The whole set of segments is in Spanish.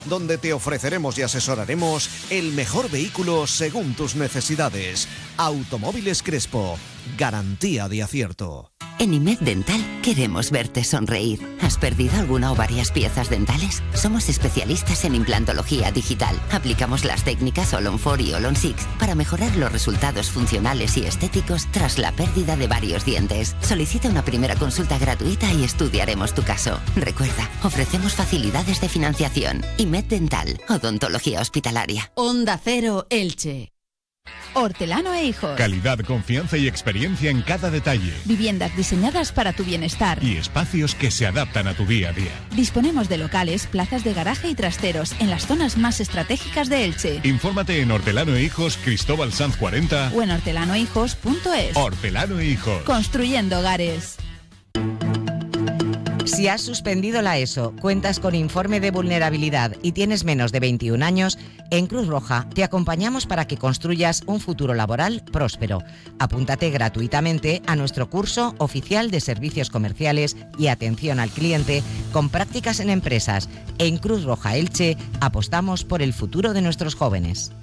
donde te ofreceremos y asesoraremos el mejor vehículo según tus necesidades. Automóviles Crespo, garantía de acierto. En IMED Dental queremos verte sonreír. ¿Has perdido alguna o varias piezas dentales? Somos especialistas en implantología digital. Aplicamos las técnicas All-on 4 y All-on 6 para mejorar los resultados funcionales y estéticos tras la pérdida de varios dientes. Solicita una primera consulta gratuita y estudiaremos tu caso. Recuerda, ofrecemos facilidades de financiación. IMED Dental, odontología hospitalaria. Onda Cero Elche. Hortelano e Hijos. Calidad, confianza y experiencia en cada detalle. Viviendas diseñadas para tu bienestar. Y espacios que se adaptan a tu día a día. Disponemos de locales, plazas de garaje y trasteros en las zonas más estratégicas de Elche. Infórmate en Hortelano e Hijos, Cristóbal Sanz 40 o en hortelanoehijos.es. Hortelano e Hijos. Construyendo hogares. Si has suspendido la ESO, cuentas con informe de vulnerabilidad y tienes menos de 21 años, en Cruz Roja te acompañamos para que construyas un futuro laboral próspero. Apúntate gratuitamente a nuestro curso oficial de servicios comerciales y atención al cliente con prácticas en empresas. En Cruz Roja Elche apostamos por el futuro de nuestros jóvenes.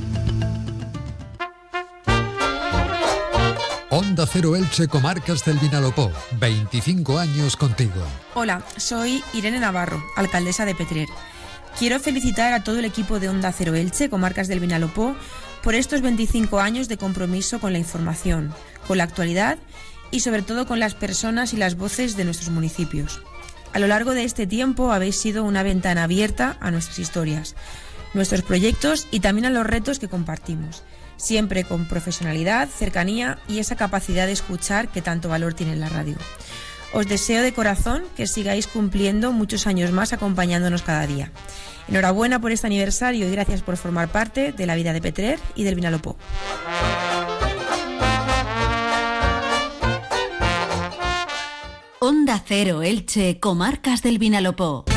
Onda Cero Elche, Comarcas del Vinalopó. 25 años contigo. Hola, soy Irene Navarro, alcaldesa de Petrer. Quiero felicitar a todo el equipo de Onda Cero Elche, Comarcas del Vinalopó, por estos 25 años de compromiso con la información, con la actualidad y sobre todo con las personas y las voces de nuestros municipios. A lo largo de este tiempo habéis sido una ventana abierta a nuestras historias, nuestros proyectos y también a los retos que compartimos. Siempre con profesionalidad, cercanía y esa capacidad de escuchar que tanto valor tiene en la radio. Os deseo de corazón que sigáis cumpliendo muchos años más acompañándonos cada día. Enhorabuena por este aniversario y gracias por formar parte de la vida de Petrer y del Vinalopó. Onda Cero Elche, Comarcas del Vinalopó.